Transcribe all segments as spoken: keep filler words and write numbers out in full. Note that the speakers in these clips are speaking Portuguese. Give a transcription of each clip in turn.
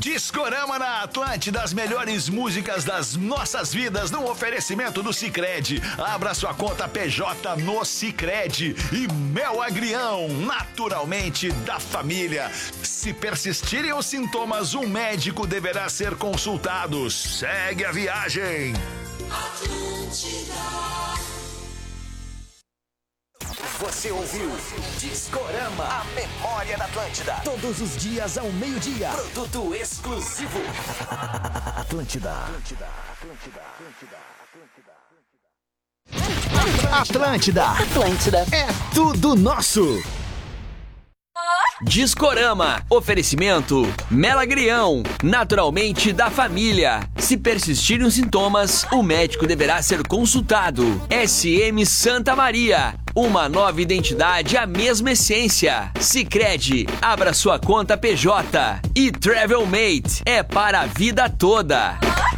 Discorama na Atlântida, as melhores músicas das nossas vidas no oferecimento do Sicredi. Abra sua conta P J no Sicredi. E Mel Agrião, naturalmente da família. Se persistirem os sintomas, um médico deverá ser consultado. Segue a viagem. Atlântida. Você ouviu Discorama, a memória da Atlântida. Todos os dias ao meio-dia. Produto exclusivo. Atlântida. Atlântida. Atlântida. Atlântida. Atlântida. Atlântida. É tudo nosso. Discorama, oferecimento Melagrião, naturalmente da família. Se persistirem os sintomas, o médico deverá ser consultado. S M Santa Maria, uma nova identidade, a mesma essência. Sicredi, abra sua conta P J. E Travelmate, é para a vida toda.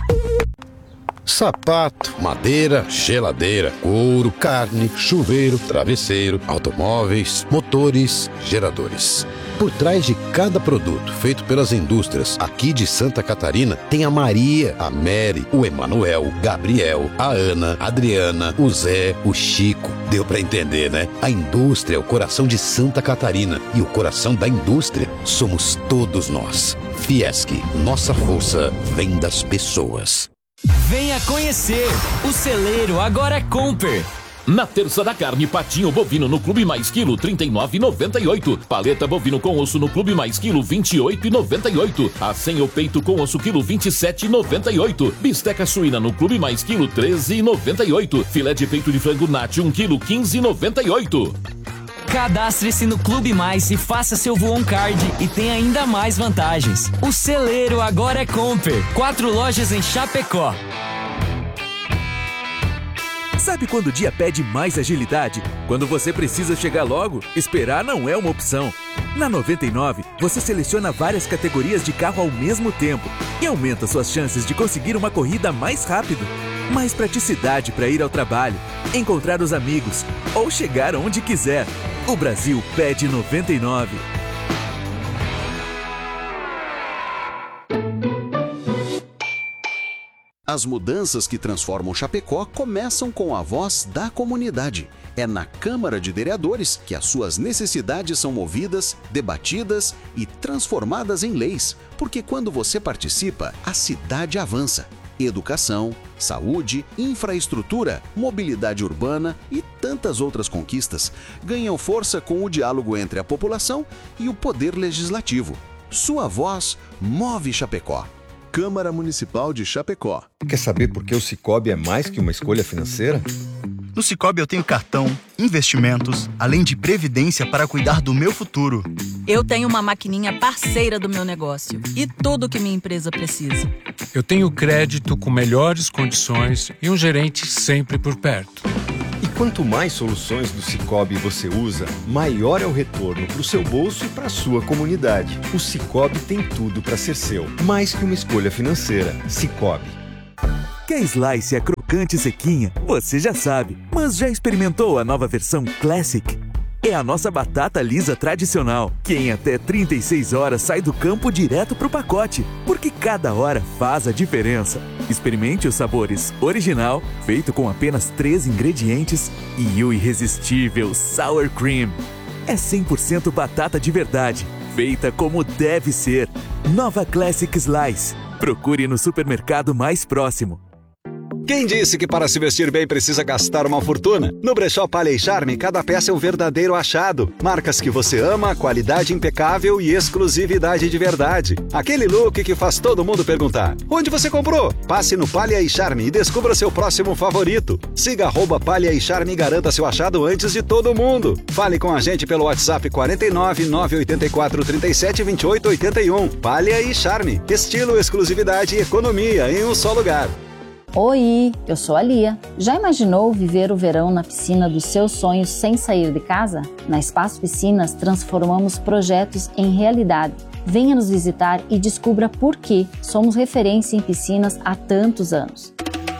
Sapato, madeira, geladeira, couro, carne, chuveiro, travesseiro, automóveis, motores, geradores. Por trás de cada produto feito pelas indústrias aqui de Santa Catarina, tem a Maria, a Mary, o Emanuel, Gabriel, a Ana, a Adriana, o Zé, o Chico. Deu pra entender, né? A indústria é o coração de Santa Catarina e o coração da indústria somos todos nós. Fiesc, nossa força vem das pessoas. Venha conhecer! O celeiro agora é Comper. Na terça da carne, patinho bovino no Clube Mais Quilo, trinta e nove reais e noventa e oito centavos. Paleta bovino com osso no Clube Mais Quilo, vinte e oito reais e noventa e oito centavos. Acém ou peito com osso quilo, vinte e sete reais e noventa e oito centavos. Bisteca suína no Clube Mais Quilo, treze reais e noventa e oito centavos. Filé de peito de frango Nati, um quilo, quinze reais e noventa e oito centavos. Cadastre-se no Clube Mais e faça seu Voon Card e tem ainda mais vantagens. O celeiro agora é Comper. Quatro lojas em Chapecó. Sabe quando o dia pede mais agilidade? Quando você precisa chegar logo, esperar não é uma opção. Na noventa e nove, você seleciona várias categorias de carro ao mesmo tempo e aumenta suas chances de conseguir uma corrida mais rápido. Mais praticidade para ir ao trabalho, encontrar os amigos ou chegar onde quiser. O Brasil pede noventa e nove. As mudanças que transformam Chapecó começam com a voz da comunidade. É na Câmara de Vereadores que as suas necessidades são movidas, debatidas e transformadas em leis. Porque quando você participa, a cidade avança. Educação, saúde, infraestrutura, mobilidade urbana e tantas outras conquistas ganham força com o diálogo entre a população e o poder legislativo. Sua voz move Chapecó. Câmara Municipal de Chapecó. Quer saber por que o Sicoob é mais que uma escolha financeira? No Sicoob eu tenho cartão, investimentos, além de previdência para cuidar do meu futuro. Eu tenho uma maquininha parceira do meu negócio e tudo que minha empresa precisa. Eu tenho crédito com melhores condições e um gerente sempre por perto. E quanto mais soluções do Sicoob você usa, maior é o retorno para o seu bolso e para a sua comunidade. O Sicoob tem tudo para ser seu, mais que uma escolha financeira. Sicoob. Quer slice é crocante e sequinha? Você já sabe, mas já experimentou a nova versão Classic? É a nossa batata lisa tradicional, que em até trinta e seis horas sai do campo direto pro pacote, porque cada hora faz a diferença. Experimente os sabores original, feito com apenas três ingredientes, e o irresistível Sour Cream. É cem por cento batata de verdade, feita como deve ser. Nova Classic Slice. Procure no supermercado mais próximo. Quem disse que para se vestir bem precisa gastar uma fortuna? No Brechó Palha e Charme, cada peça é um verdadeiro achado. Marcas que você ama, qualidade impecável e exclusividade de verdade. Aquele look que faz todo mundo perguntar: onde você comprou? Passe no Palha e Charme e descubra seu próximo favorito. Siga arroba Palha e Charme e garanta seu achado antes de todo mundo. Fale com a gente pelo WhatsApp quarenta e nove, nove oito quatro, trinta e sete, vinte e oito, oitenta e um. Palha e Charme. Estilo, exclusividade e economia em um só lugar. Oi, eu sou a Lia. Já imaginou viver o verão na piscina dos seus sonhos sem sair de casa? Na Espaço Piscinas transformamos projetos em realidade. Venha nos visitar e descubra por que somos referência em piscinas há tantos anos.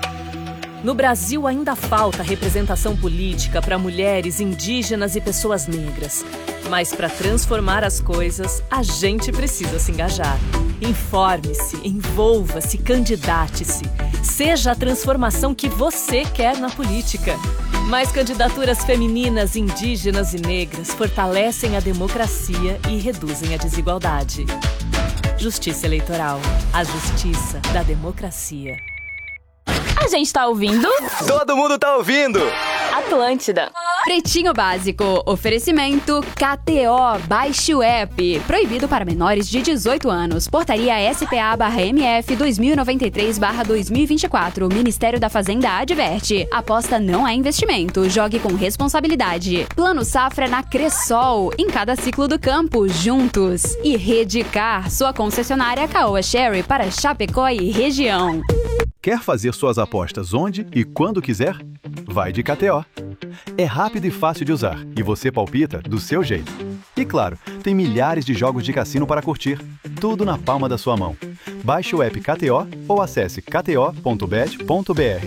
No Brasil ainda falta representação política para mulheres, indígenas e pessoas negras. Mas para transformar as coisas, a gente precisa se engajar. Informe-se, envolva-se, candidate-se. Seja a transformação que você quer na política. Mais candidaturas femininas, indígenas e negras fortalecem a democracia e reduzem a desigualdade. Justiça Eleitoral. A justiça da democracia. A gente tá ouvindo? Todo mundo tá ouvindo! Atlântida. Pretinho Básico. Oferecimento K T O. Baixe o app. Proibido para menores de dezoito anos. Portaria S P A barra M F dois mil e noventa e três barra dois mil e vinte e quatro. Ministério da Fazenda adverte. Aposta não é investimento. Jogue com responsabilidade. Plano Safra na Cressol. Em cada ciclo do campo, juntos. E Redcar, sua concessionária Caoa Sherry para Chapecó e região. Quer fazer suas apostas onde e quando quiser? Vai de K T O. É rápido e fácil de usar e você palpita do seu jeito. E claro, tem milhares de jogos de cassino para curtir, tudo na palma da sua mão. Baixe o app K T O ou acesse k t o ponto bet ponto b r.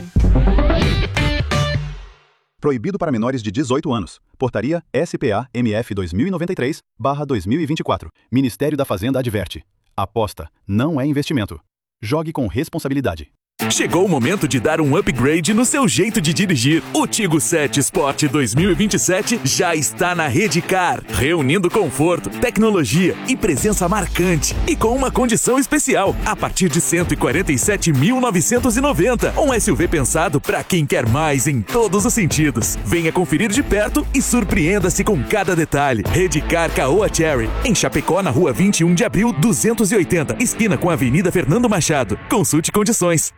Proibido para menores de dezoito anos. Portaria S P A M F dois mil e noventa e três barra dois mil e vinte e quatro. Ministério da Fazenda adverte. Aposta não é investimento. Jogue com responsabilidade. Chegou o momento de dar um upgrade no seu jeito de dirigir. O Tigo sete Sport dois mil e vinte e sete já está na Redcar, reunindo conforto, tecnologia e presença marcante. E com uma condição especial, a partir de cento e quarenta e sete mil novecentos e noventa. Um S U V pensado para quem quer mais em todos os sentidos. Venha conferir de perto e surpreenda-se com cada detalhe. Redcar Caoa Cherry, em Chapecó, na rua vinte e um de abril, duzentos e oitenta, esquina com a Avenida Fernando Machado. Consulte condições.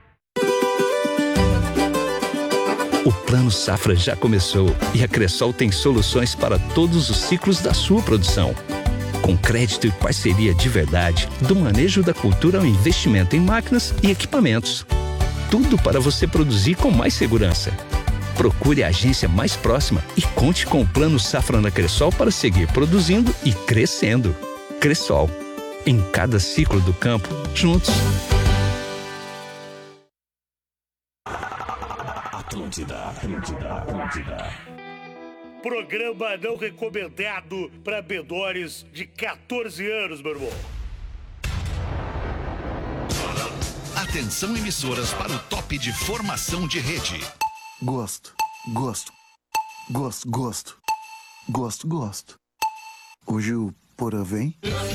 O Plano Safra já começou e a Cressol tem soluções para todos os ciclos da sua produção. Com crédito e parceria de verdade, do manejo da cultura ao investimento em máquinas e equipamentos. Tudo para você produzir com mais segurança. Procure a agência mais próxima e conte com o Plano Safra na Cressol para seguir produzindo e crescendo. Cressol. Em cada ciclo do campo, juntos. Atlântida, Atlântida, Atlântida. Programa não recomendado para menores de quatorze anos, meu irmão. Atenção, emissoras, para o top de formação de rede. Gosto, gosto, gosto, gosto, gosto, gosto. Hoje o Porã vem?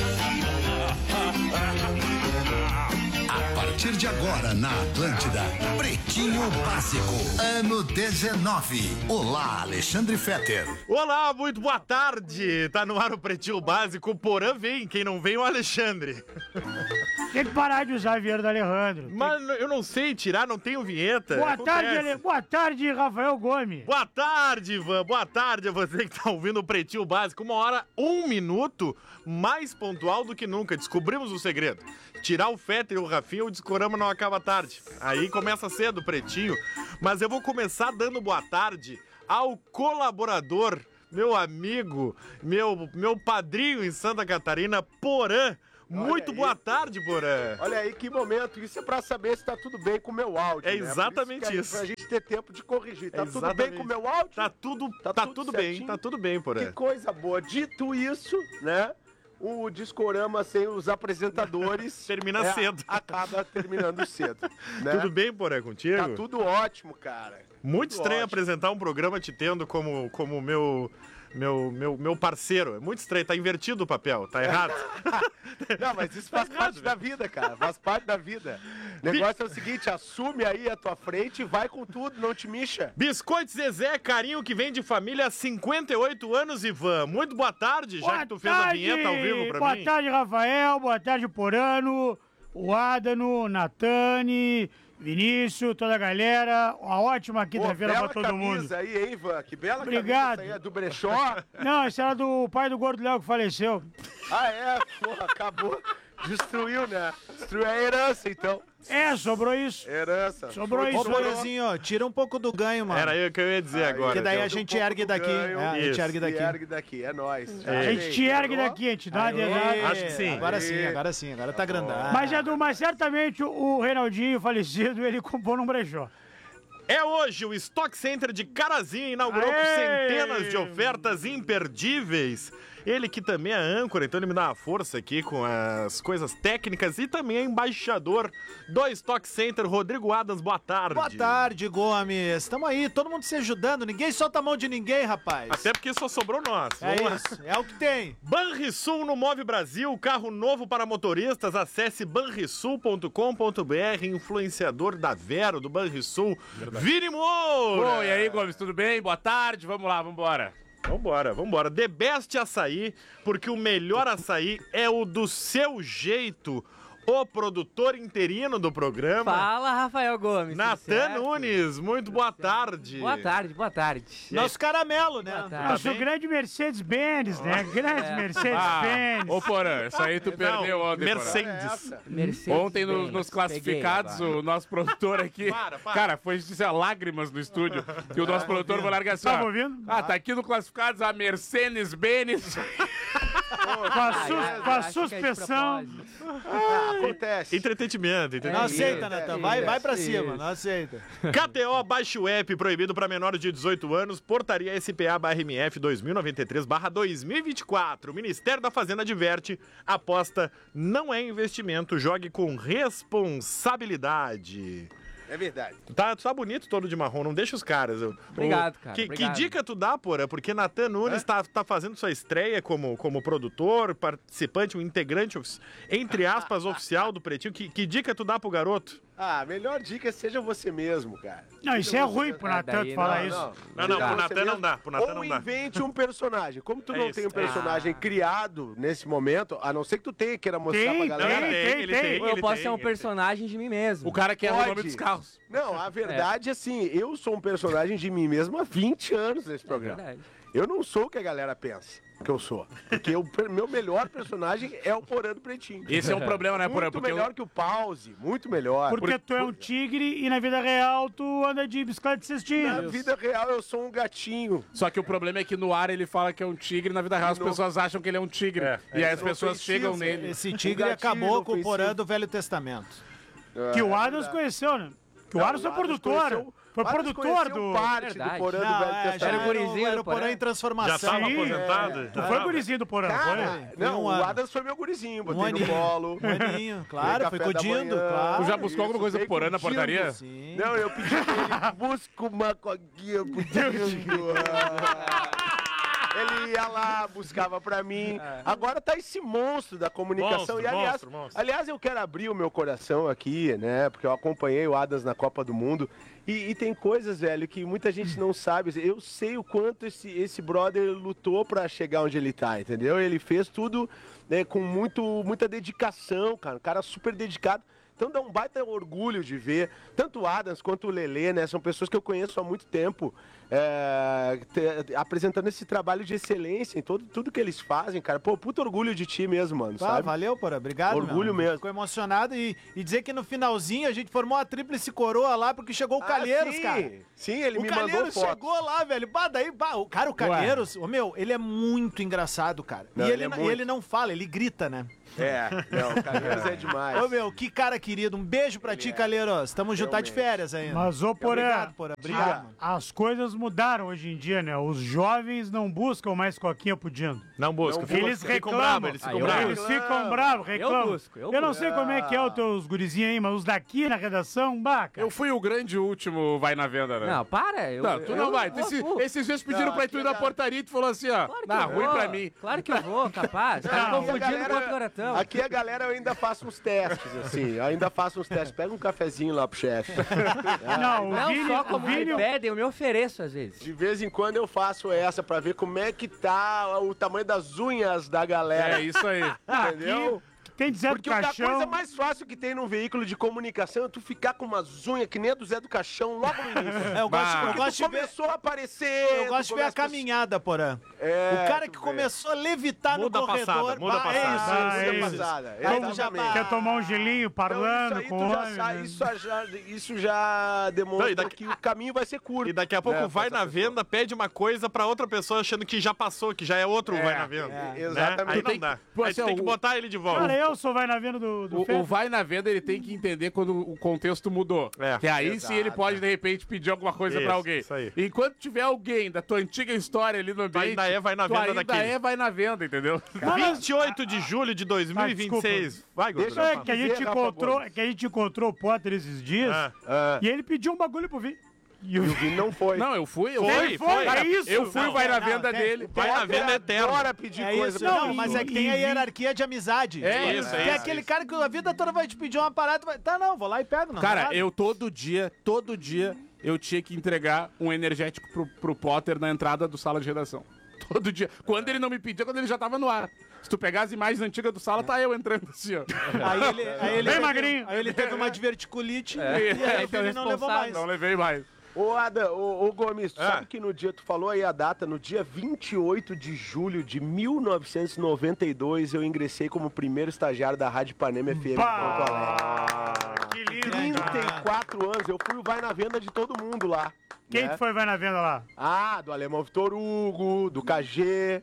A partir de agora na Atlântida, Pretinho Básico, ano dezenove. Olá, Alexandre Fetter. Olá, muito boa tarde. Tá no ar o Pretinho Básico, o Porã vem. Quem não vem é o Alexandre. Tem que parar de usar a vinheta do Alejandro. Mas eu não sei tirar, não tenho vinheta. Boa tarde, Ale... Boa tarde, Rafael Gomes. Boa tarde, Ivan. Boa tarde a você que tá ouvindo o Pretinho Básico. Uma hora, um minuto, mais pontual do que nunca. Descobrimos o segredo. Tirar o Fetter e o Rafinha, o Discorama não acaba tarde. Aí começa cedo o Pretinho. Mas eu vou começar dando boa tarde ao colaborador, meu amigo, meu, meu padrinho em Santa Catarina, Porã. Muito boa tarde, Porã. Olha aí que momento. Isso é pra saber se tá tudo bem com o meu áudio. É exatamente né? isso. isso. Pra gente ter tempo de corrigir. Tá é tudo bem com o meu áudio? Tá tudo, tá, tá tudo, tudo bem, tá tudo bem, Porã. Que coisa boa. Dito isso, né? O Discorama sem os apresentadores termina é, cedo. Acaba terminando cedo. Né? Tudo bem, Porã, contigo? Tá tudo ótimo, cara. Muito tudo estranho ótimo. Apresentar um programa te tendo como, como meu... Meu, meu, meu parceiro. É muito estranho, tá invertido o papel, tá errado. Não, mas isso faz tá parte errado, da vida, cara. Faz parte da vida. O negócio é o seguinte, assume aí a tua frente e vai com tudo, não te mixa. Biscoito Zezé, carinho que vem de família há cinquenta e oito anos, Ivan. Muito boa tarde, já boa que tu fez tarde. a vinheta ao vivo pra boa mim. Boa tarde, Rafael. Boa tarde, Porano, o Adano, Natane, Vinícius, toda a galera. Uma ótima quinta-feira pra todo mundo. Bela camisa aí, hein, Ivan? Que bela Obrigado. camisa aí, é do brechó? Não, essa era do pai do Gordo Léo que faleceu. Ah, é? Porra, acabou. Destruiu, né? Destruiu a herança, então. É, sobrou isso. Herança. Sobrou isso. Ô, Porazinho, tira um pouco do ganho, mano. Era aí o que eu ia dizer ah, agora. Porque daí a gente um ergue daqui. Ganho, é, a gente ergue daqui. ergue daqui, é nóis. É. A gente te ergue daqui, a gente dá de Acho que sim. Agora sim, agora sim, agora tá grandão. Mas, Edu, mas certamente o Reinaldinho falecido, ele comprou num brechó. É hoje, o Stock Center de Carazinho inaugurou com centenas de ofertas imperdíveis. Ele que também é âncora, então ele me dá uma força aqui com as coisas técnicas e também é embaixador do Stock Center, Rodrigo Adams, boa tarde. Boa tarde, Gomes. Estamos aí, todo mundo se ajudando. Ninguém solta a mão de ninguém, rapaz. Até porque só sobrou nós. É Vamos lá. isso, é o que tem. Banrisul no Move Brasil, carro novo para motoristas. Acesse banrisul ponto com ponto br, influenciador da Vero, do Banrisul, Vini Moura. Bom, e aí, Gomes, tudo bem? Boa tarde, vamos lá, vambora. Vambora, vambora. The Best Açaí, porque o melhor açaí é o do seu jeito. O produtor interino do programa. Fala, Rafael Gomes. Natan Nunes, muito boa tarde. Boa tarde, boa tarde. Nosso caramelo, né? Nosso Tá grande Mercedes-Benz, né? Grande É. Mercedes-Benz. Ô, Porã, isso aí tu Não, perdeu ontem, Mercedes. Mercedes Ontem, no- Benz. nos classificados, Peguei o nosso produtor aqui... Para, para. Cara, foi dizer, lágrimas no estúdio. E o nosso produtor vai largar assim, ó. Tava ouvindo? Ah, tá aqui no classificados a Mercedes-Benz. Com a, sus- com a acho que é de suspensão. Acontece. Entretenimento, Não entretenimento. aceita, Natan. Vai, vai pra Isso. cima, não aceita. K T O, baixe o app, proibido para menores de dezoito anos, portaria S P A barra M F dois mil e noventa e três barra dois mil e vinte e quatro. O Ministério da Fazenda adverte, aposta não é investimento, jogue com responsabilidade. É verdade. Tu tá, tu tá bonito todo de marrom, não deixa os caras. Eu- Obrigado, o- cara, Que, que obrigado. dica tu dá, Porã? Porque Natan Nunes tá, tá fazendo sua estreia como, como produtor, participante, um integrante, ofici- entre aspas, oficial do Pretinho. Que, que dica tu dá pro garoto? Ah, a melhor dica é seja você mesmo, cara. Não, isso é ruim pro Natan daí tu falar não, isso. Não, não, Seja pro você Natan não mesmo, dá, pro Natan Ou não dá. invente um personagem. Como tu É não isso, tem um é personagem isso. criado nesse momento, a não ser que tu tenha queira mostrar Tem, pra galera. tem, Tem, tem, ele tem. tem. Ou eu ele posso tem, ser um ele personagem de mim mesmo. O cara quer o Pode. nome dos carros. Não, a verdade é assim, eu sou um personagem de mim mesmo há vinte anos nesse É programa. verdade. Eu não sou o que a galera pensa que eu sou. Porque o per- meu melhor personagem é o Porã do Pretinho. Esse é um problema, né, Porã? Muito Porque melhor eu- que o Pause, muito melhor. Porque tu é um tigre e na vida real tu anda de bicicleta de Na cestinha. vida real eu sou um gatinho. Só que o problema é que no ar ele fala que é um tigre, na vida real as No- pessoas acham que ele é um tigre. É, e aí as é pessoas ofensivo. chegam nele. Esse tigre Um gatilho acabou com o ofensivo. Porã do Velho Testamento. Que o É Adams verdade. conheceu, né? Que o Não, Adams foi o Adams produtor. conheceu- Foi o Adams produtor conheceu do... parte Verdade. do Porã do Não, Velho é, já Testamento. era o gurizinho era do o Porã Porã. em transformação. Já tava Sim, aposentado? Tu foi gurizinho do Porã, não Cara, foi? não, um o ano. Adams foi meu gurizinho, Um botei no aninho. colo. Um aninho, claro, foi Café da codindo, manhã. claro. Tu já buscou alguma Isso, coisa bem pro Porã na codindo, portaria? Sim. Não, eu pedi pra ele, busca uma coguinha pro Dinho. Ele ia lá, buscava pra mim. Agora tá esse monstro da comunicação. Monstro, e aliás, monstro, monstro. aliás, eu quero abrir o meu coração aqui, né? Porque eu acompanhei o Adams na Copa do Mundo. E, e tem coisas, velho, que muita gente não sabe. Eu sei o quanto esse, esse brother lutou pra chegar onde ele tá, entendeu? Ele fez tudo, né, com muito, muita dedicação, cara. Um cara super dedicado. Então dá um baita orgulho de ver, tanto o Adams quanto o Lelê, né? São pessoas que eu conheço há muito tempo, é, te- apresentando esse trabalho de excelência em todo, tudo que eles fazem, cara. Pô, puto orgulho de ti mesmo, mano, Ah, sabe? valeu, Porã. Obrigado, Orgulho meu. mesmo. Ficou emocionado e, e dizer que no finalzinho a gente formou a tríplice coroa lá porque chegou o Ah, Calheiros, sim. cara. Sim, ele o me mandou Calheiros foto. chegou lá, velho. Bah, daí, bah, o cara, o Calheiros, ô, meu, ele é muito engraçado, cara. Não, e ele ele, é não- muito. e ele não fala, ele grita, né? É, não, o Calheiros é demais. Ô, meu, que cara querido. Um beijo pra ti, Calheiros. Tamo junto, tá de férias ainda. Mas, ô, Porã, Obrigado, Porã. Obrigado, a- mano. as coisas mudaram hoje em dia, né? Os jovens não buscam mais coquinha pudindo. Não busca. Não ficam- eles ficam reclamam. bravos, eles ficam Ah, eu bravos. Eles ficam bravos, reclamam. busco, eu não busco. sei como é que é os teus gurizinhos aí, mas os daqui na redação, baca. Eu fui o grande último vai na venda, né? Não, para. Eu, Não, tu eu- não vai. eu- Esse- eu- esses dias pediram Não, pra tu ir aqui na é- portaria e tu falou assim, ó. Claro que Não, eu ruim vou. pra mim. Claro que eu vou, capaz. Tá Não, me confundindo aqui a com outro garatão. Aqui a galera eu ainda faço uns testes, assim. Eu ainda faço uns testes. Pega um cafezinho lá pro chefe. Não, o Não Vini, só o como Vini, me pedem, eu me ofereço às vezes. De vez em quando eu faço essa pra ver como é que tá o tamanho das unhas da galera. É isso aí. Entendeu? tem Zé do Porque a Caixão. coisa mais fácil que tem num veículo de comunicação é tu ficar com umas unhas que nem a do Zé do Caixão logo no início. É, eu gosto, eu Porque gosto tu de ver, começou a aparecer. eu tu gosto de ver a começa a- caminhada, Porã. É, o cara tu que vê. começou a levitar Muda a no corredor. passada, muda a bah, passada. É isso, Ah, é é isso. isso. Passada, Aí tu já exatamente. bah, Quer tomar um gelinho parlando Então, isso aí com tu o já homem, sabe, né? isso já, isso já demonstra Não, e daqui- que o caminho vai ser curto. E daqui a pouco né, vai pra na essa pessoa. venda, pede uma coisa pra outra pessoa achando que já passou, que já é outro É, vai na venda. é, né? exatamente. Aí Tu não tem- dá. pô, Aí assim, tu tem ó, que o- botar ele de volta. Cara, Nelson vai na venda do, do O, Fetter. o vai na venda, ele tem que entender quando o contexto mudou. É, que aí exato. sim ele pode, de repente, pedir alguma coisa Isso, pra alguém. isso aí. Enquanto tiver alguém da tua antiga história ali no ambiente, ainda é vai na tu venda ainda daquele. é vai na venda, entendeu? vinte e oito de julho de dois mil e vinte e seis. Vai, Deixa Gordura. é que a gente encontrou, que a gente encontrou o Potter esses dias Ah, e ele pediu um bagulho pro Vini. E o Vini não foi. Não, eu fui. Eu Foi, fui. foi. Cara, É isso. Eu fui, Não, vai na não, venda tem- dele. Vai na venda eterna. Bora pedir É coisa isso, pra não, mim. mas é que tem a e- hierarquia de amizade. É isso, Tem é isso, aquele isso. cara que a vida toda vai te pedir uma parada, tu vai... Tá, não, vou lá e pego. Não, Cara, nada. eu todo dia, todo dia, eu tinha que entregar um energético pro, pro Potter na entrada do sala de redação. Todo dia. Quando ele não me pedia, quando ele já tava no ar. Se tu pegar as imagens antigas do sala, tá eu entrando assim, ó. Aí ele, aí ele Bem teve, magrinho. Aí ele teve uma diverticulite É, e aí o então Vini não levou mais. Não levei mais. Ô, Ada, ô, ô Gomes, tu Ah. sabe que no dia, tu falou aí a data, no dia vinte e oito de julho de mil novecentos e noventa e dois, eu ingressei como primeiro estagiário da Rádio Panema F M de Porto Alegre. Que lindo, trinta e quatro anos, eu fui o vai na venda de todo mundo lá. Quem né? que foi vai na venda lá? Ah, do Alemão Vitor Hugo, do K G,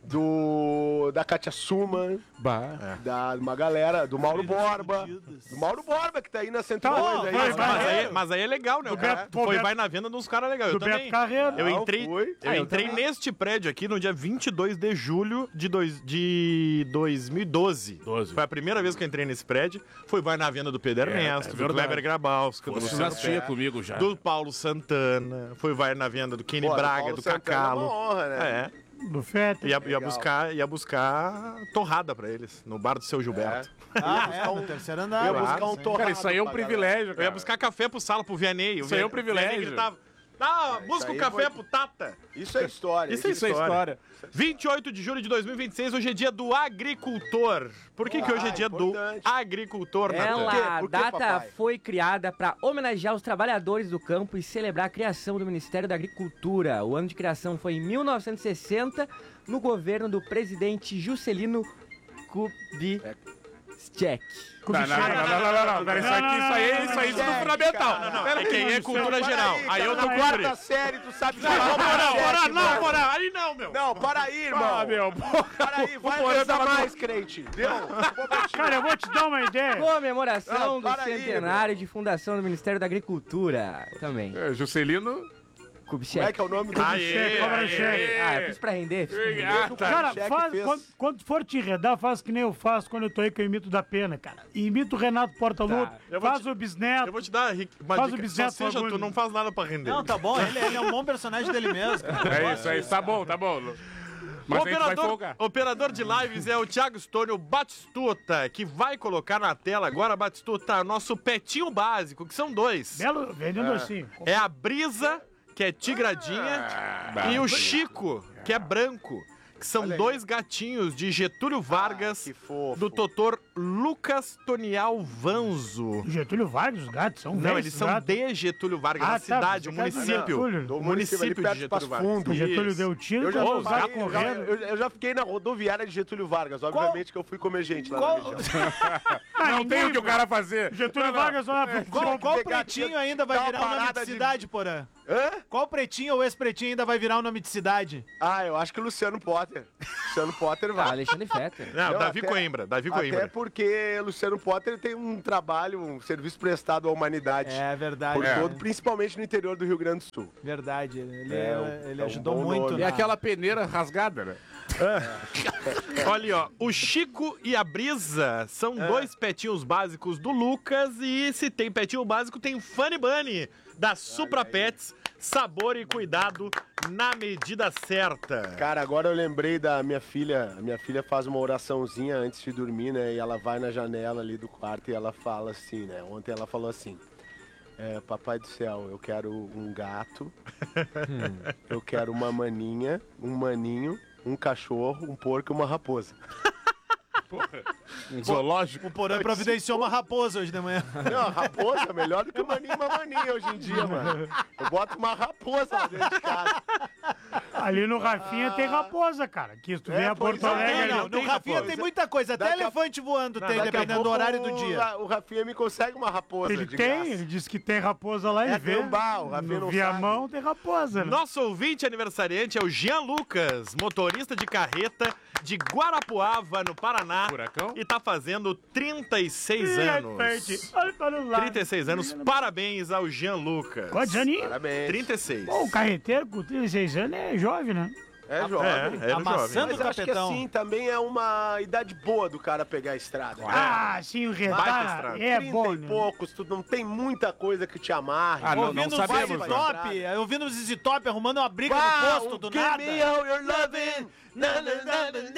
do da Katia Suman, Bah. da uma galera, do Mauro Borba, do Mauro Borba que tá aí na cento e dois Tá, aí. vai, Mas, vai. mas aí, mas aí é legal, né? Do O cara Beto- pô, foi Beto- vai na venda nos caras legais. Eu do Beto também. Carreiro. Eu Não, entrei, foi. eu Ah, eu entrei também. neste prédio aqui no dia vinte e dois de julho de, dois, de dois mil e doze. doze. Foi a primeira vez que eu entrei nesse prédio. Foi vai na venda do Pedro Ernesto, é do verdade. Kleber Grabowski, do Você Luciano assistia Pé, comigo já. do Paulo Santana. Foi vai na venda do Kenny Pô, do Braga, Paulo do Santana é Cacalo. uma honra, né? É. Do Fetter. Ia, ia, Legal. buscar, ia buscar torrada pra eles, no bar do seu Gilberto. Ah, é, no terceiro andar. Eu ia Claro, buscar um sim. torrado. Cara, isso aí é um pra privilégio, Eu ia cara. buscar café pro sala, pro Vianney. O Isso aí é um Vianney- privilégio. Vianney gritava, ah, busca o aí café foi- pro Tata. Isso é história. Isso é Isso é história. vinte e oito de julho de dois mil e vinte e seis, hoje é dia do agricultor. Por que, que hoje é Ah, dia importante. do agricultor, Natan? Ela, Por quê? a Por quê, data papai? foi criada para homenagear os trabalhadores do campo e celebrar a criação do Ministério da Agricultura. O ano de criação foi em mil novecentos e sessenta, no governo do presidente Juscelino Kubitschek. Tá, não, não, não, não, não, não, pera, isso aqui, isso aí, é- isso aí, isso é Não, fundamental. não, não, Pera É que aí é cultura geral. Aí eu tô na com quarta série, tu sabe Não, falar Porã, manchete, Porã, não, mano. Porã, aí não, meu. Não, para aí, irmão. Ah, meu, porra. Para aí, vai Porã rezar tava- mais, crente. Deu? Cara, eu vou te dar uma ideia. Comemoração Não, do para aí, centenário de fundação do Ministério da Agricultura. Também. É, Juscelino. Como é Kubitschek. que é o nome do Aê, Cheque, cobra aê, cheque. Ah, eu fiz pra render. Fiz pra render. Ah, tá. Cara, Cheque faz, fez- quando, quando for te enredar, faz que nem eu faço quando eu tô aí que eu imito da pena, cara. Imito o Renato Portaluppi, Eu vou faz te- o bisneto. Eu vou te dar Rick, uma Faz o dica. Só bisneto seja bagulho. tu, não faz nada pra render. Não, tá bom, ele, ele é um bom personagem dele mesmo. cara. É isso, é isso, tá bom, tá bom. Mas o a gente vai operador, folgar. operador de lives é o Thiago Stônio Batistuta, que vai colocar na tela agora, Batistuta, nosso petinho básico, que são dois. Belo, vendendo assim. É a Brisa, que é tigradinha, Ah, e o Chico, que é branco. Que são dois gatinhos de Getúlio Vargas, que fofo. do doutor Lucas Tonial Vanzo. Getúlio Vargas, os gatos são Não, velhos, eles são gatos. de Getúlio Vargas, Ah, a tá, cidade, o você quer dizer município. Getúlio. O Do município ali de perto de Getúlio Passo Vargas. Fundo. O Getúlio Isso. deu tiro, Eu já, os eu, já, gatos eu, já, correndo. eu, eu já fiquei na rodoviária de Getúlio Vargas, obviamente que eu fui comer gente lá na região. Não tem o que o cara fazer. Getúlio Vargas, olha, Qual, qual pegar pretinho aqui, ainda vai dá uma virar o nome parada de de- cidade, Porã? Hã? Qual pretinho ou ex-pretinho ainda vai virar o nome de cidade? Ah, eu acho que o Luciano Potter. Luciano Potter Ah, vai. Alexandre Fetter. Não, Não, Davi até- Coimbra, Davi Até Coimbra. porque Luciano Potter tem um trabalho, um serviço prestado à humanidade. É verdade. Por é. todo, principalmente no interior do Rio Grande do Sul. Verdade. Ele, É, ele, ele é um ajudou bom muito. nome. E na- aquela peneira rasgada, né? Olha aí, ó. O Chico e a Brisa são dois petinhos básicos do Lucas. E se tem petinho básico, tem Funny Bunny, da Supra Pets. Sabor e cuidado na medida certa. Cara, agora eu lembrei da minha filha. A minha filha faz uma oraçãozinha antes de dormir, né? E ela vai na janela ali do quarto e ela fala assim, né? Ontem ela falou assim: é, Papai do céu, eu quero um gato, eu quero uma maninha, um maninho, um cachorro, um porco e uma raposa. Um zoológico. O Porã providenciou uma raposa hoje de manhã. Não, a raposa é melhor do que o maninho e uma maninha hoje em dia, mano. Eu boto uma raposa lá dentro de casa. Ah, Ali no Rafinha tem raposa, cara. Que se tu vem a Porto Alegre... Não, no Rafinha tem muita coisa. Até elefante voando tem, dependendo do horário do dia. O Rafinha me consegue uma raposa. Ele tem, ele disse que tem raposa lá e vê. É Gambá, o Rafinha não Viamão tem raposa, né? Nosso ouvinte aniversariante é o Jean Lucas, motorista de carreta de Guarapuava, no Paraná. Furacão? E tá fazendo trinta e seis anos. Olha para o lado. trinta e seis anos, parabéns ao Jean Lucas. Quantos aninhos? Parabéns. trinta e seis. Bom, o carreteiro com trinta e seis anos é jovem, né? É jovem. É, é Amassando Mas o acho que capetão. assim, também é uma idade boa do cara pegar a estrada. Ah, sim, o Baita retar estrada. é trinta bom, e né? poucos, tu não tem muita coisa que te amarre. Ah, não, Ouvindo não o sabemos, Zizi né? Top, ouvindo o Zizi Top arrumando uma briga Wow, no posto do give nada. me all your loving. Na, na, na, na,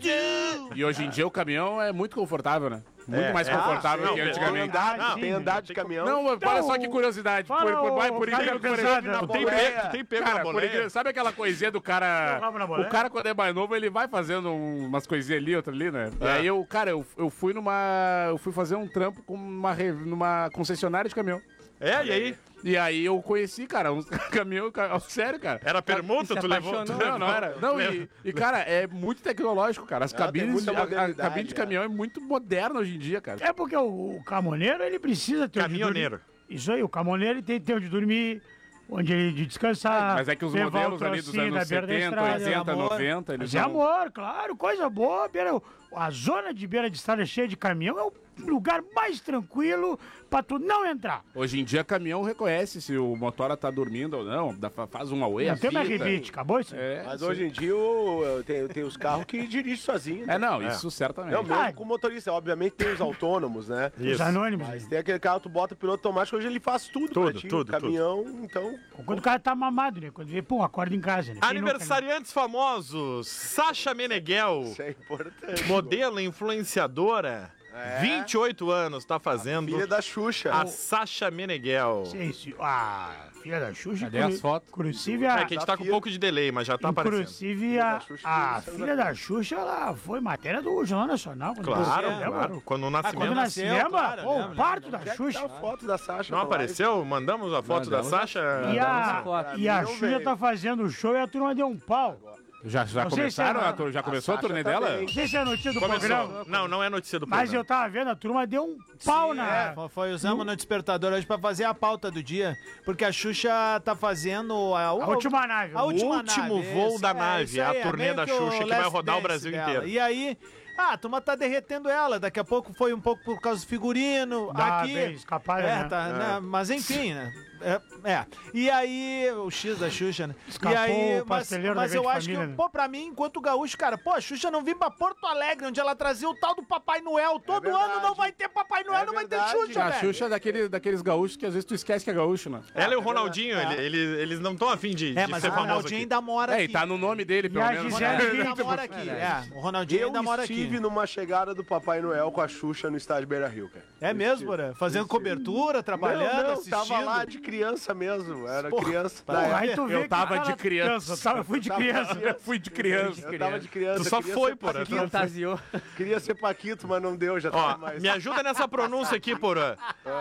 na, na. E hoje em dia o caminhão é muito confortável, né? Muito É, mais é. confortável Ah, que sim, antigamente. Tem andado, Ah, tem sim, andado de caminhão. Não, olha Então, só que curiosidade. fala, Por, por, por, por o cara incrível que cansado, pareça, na tu tem boleia. pego, tu tem pego Cara, na por boleia. incrível- Sabe aquela coisinha do cara... Deu rabo na boleia. O cara, quando é mais novo, ele vai fazendo um- umas coisinhas ali, outra ali, né? E É. aí eu, cara, eu, eu fui numa... Eu fui fazer um trampo com uma, re- numa concessionária de caminhão. É, e aí? E aí eu conheci, cara, uns caminhão... ca- Sério, cara. Era permuta, se tu levou? Tu apaixonou. Não, não era. Não, e, e, cara, é muito tecnológico, cara. As Ah, tem cabines, muita a, a modernidade, cabine de é. caminhão é muito moderna hoje em dia, cara. É porque o, o camoneiro, ele precisa ter Caminhoneiro. onde dormir. Isso aí, o camoneiro ele tem que ter onde dormir, onde ele de descansar. Mas é que os levar o modelos ali dos trocinho da anos beira da setenta, estrada. oitenta, Amor. noventa, eles Mas é não... amor, claro, coisa boa. Beira, a zona de beira de estrada cheia de caminhão é o lugar mais tranquilo pra tu não entrar. Hoje em dia, caminhão reconhece se o motora tá dormindo ou não, dá- faz um away, Não tem mais avisa. rebite, acabou isso? É, Mas sim. hoje em dia eu, tem, tem os carros que dirigem sozinho. né? É, não, isso certamente. Não, mesmo Ah, com o motorista. Obviamente tem os autônomos, né? Os anônimos. Mas tem aquele carro, tu bota o piloto automático, hoje ele faz tudo, Tudo, pra ti. tudo, Caminhão, então... Quando o cara tá mamado, né? Quando vê, pum, acorda em casa, né? Quem nunca, né? Aniversariantes famosos. Sasha Meneghel, Isso é importante. modelo influenciadora. É. vinte e oito anos, tá fazendo. Filha da Xuxa. A Sasha Meneghel. Sim, sim. Ah, filha da Xuxa. Cadê as fotos? Inclusive É a... que a gente tá com um pouco de delay, mas já tá aparecendo. Inclusive a, Filha da Xuxa, a filha filha da Xuxa, ela foi matéria do Jornal Nacional. quando Claro, nasceu, né, claro. mano? Quando o Ah, quando nascimento. nasceu, nasceu, claro, pô, lembro, o parto da Onde é que Xuxa. tá a foto da Sasha? Não na live? apareceu? Mandamos a foto da Mandamos. Sasha. E a, foto. e a Não Xuxa veio. tá fazendo o show e a turma deu um pau. Já, já Não sei se começaram? é- a tur- já começou a, Sasha turnê tá dela? bem. Não sei se é notícia do programa, Começou. Não, não é notícia do mas programa. eu tava vendo, a turma deu um pau na... É, foi- foi usamos no despertador hoje pra fazer a pauta do dia, porque a Xuxa tá fazendo a, A última nave. a última O último nave, voo isso, da é, nave, isso a aí, é turnê meio da que o Xuxa que vai Last rodar o Dance Brasil dela. inteiro. E aí, ah, a turma tá derretendo ela, daqui a pouco foi um pouco por causa do figurino, Dá aqui... bem escapada, é, né? tá, né, mas enfim, né? É, é. E aí, o X da Xuxa, né? Escapou e aí, o mas, pasteleiro da mas eu grande acho família, que, né? pô, pra mim, enquanto gaúcho, cara, pô, a Xuxa não vinha pra Porto Alegre, onde ela trazia o tal do Papai Noel. Todo verdade. ano não vai ter Papai Noel, É não vai ter verdade. Xuxa, A velho. Xuxa é daquele, daqueles gaúchos que às vezes tu esquece que é gaúcho, né? Ela e o Ronaldinho, ele- eles, eles não estão afim de, É, de mas ser o famoso Ronaldinho aqui. ainda mora É, aqui. e tá no nome dele, pelo a menos. O Gisele Ronaldinho Bündchen. ainda mora aqui. É, o Ronaldinho Eu ainda mora aqui. estive numa chegada do Papai Noel com a Xuxa no estádio Beira-Rio, cara. É mesmo, Bora? Fazendo cobertura, trabalhando, não, não, assistindo. tava lá de criança mesmo. Era Porra, criança. tá. da Porra, época. aí tu vê Eu que tava o cara de criança. Eu, tava, eu fui de Tava criança. criança. Eu fui de criança. Eu tava de criança. Tu só queria foi, ser porra. Paquito. Fantasiou. Queria ser Paquito, mas não deu, já Ó, tava mais. me ajuda nessa pronúncia aqui, porra.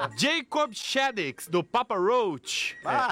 Jacob Shaddix, do Papa Roach. Ah,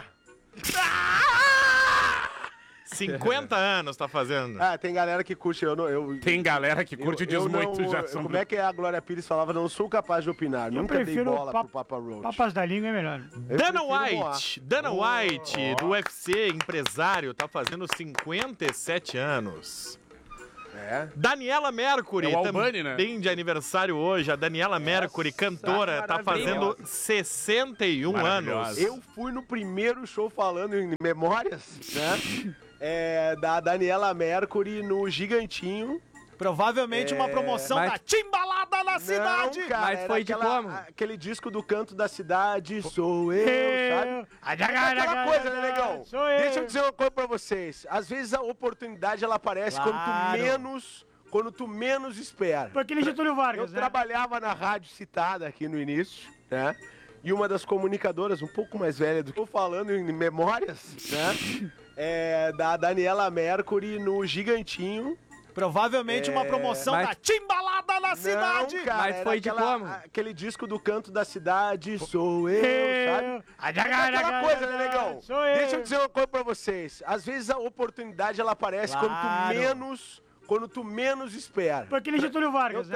cinquenta anos tá fazendo. ah, tem galera que curte. Eu, não, eu, Tem galera que curte e diz eu não- muito já. São... Como é que a Glória Pires falava? Não sou capaz de opinar. Eu Nunca dei prefiro bola pap- pro Papa Roach. Papas da língua é melhor. Eu Dana prefiro White, Dana White, do U F C, empresário, tá fazendo cinquenta e sete anos. É. Daniela Mercury, É o Albani, né? também de aniversário hoje. A Daniela Mercury, cantora, tá fazendo sessenta e um Maravilhosa. anos. Eu fui no primeiro show falando em memórias, né? É, da Daniela Mercury no Gigantinho. Provavelmente uma promoção Mas- da Timbalada na cidade. Não, cara, Mas era foi de aquela- como? aquele disco do Canto da Cidade, sou eu, sabe? Eu. Aquela coisa, né, negão? Sou eu. Deixa eu dizer uma coisa pra vocês. Às vezes a oportunidade, ela aparece quando tu Claro. menos... Quando tu menos espera. Foi aquele Getúlio Vargas, Eu né? trabalhava na rádio citada aqui no início, né? E uma das comunicadoras, um pouco mais velha do que eu falando em memórias, né? É, da Daniela Mercury no Gigantinho. Provavelmente uma promoção Mas- da Timbalada na da cidade! Não, cara, Mas foi de aquela- como? Aquele disco do Canto da Cidade, sou eu, Eu. sabe? Ah, É jaga, aquela jaga, coisa, jaga, né, negão? sou eu. Deixa eu dizer uma coisa pra vocês. Às vezes a oportunidade, ela aparece quando tu Claro. menos... Quando tu menos espera. Foi aquele Getúlio Vargas, né?